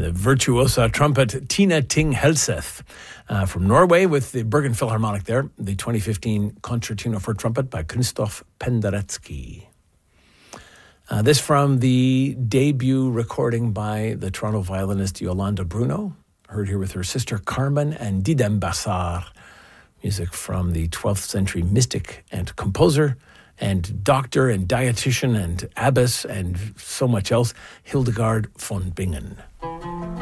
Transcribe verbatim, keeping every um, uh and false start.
the virtuosa trumpet Tina Ting Helseth uh, from Norway with the Bergen Philharmonic there, the twenty fifteen Concertino for Trumpet by Krzysztof Penderecki. Uh, this from the debut recording by the Toronto violinist Yolanda Bruno, heard here with her sister Carmen and Didem Bassar. Music from the twelfth century mystic and composer and doctor and dietitian and abbess and so much else, Hildegard von Bingen.